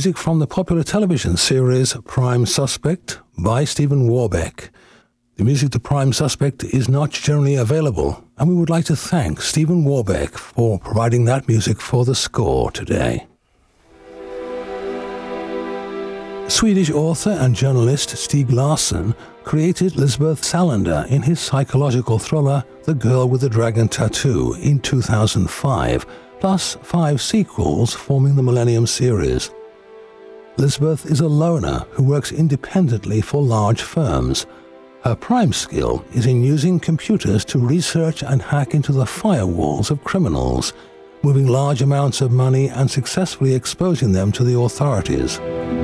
music from the popular television series Prime Suspect by Stephen Warbeck. The music to Prime Suspect is not generally available, and we would like to thank Stephen Warbeck for providing that music for the score today. Swedish author and journalist Stieg Larsson created Lisbeth Salander in his psychological thriller The Girl with the Dragon Tattoo in 2005, plus 5 sequels forming the Millennium series. Lisbeth is a loner who works independently for large firms. Her prime skill is in using computers to research and hack into the firewalls of criminals, moving large amounts of money and successfully exposing them to the authorities.